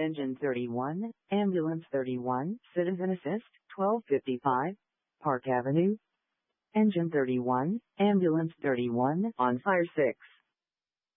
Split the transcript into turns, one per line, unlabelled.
Engine 31, Ambulance 31, Citizen Assist, 1255, Park Avenue. Engine 31, Ambulance 31, on fire 6.